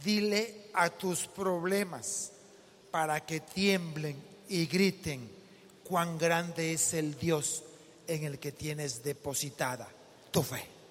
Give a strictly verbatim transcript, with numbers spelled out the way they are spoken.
Dile a tus problemas para que tiemblen y griten cuán grande es el Dios en el que tienes depositada tu fe.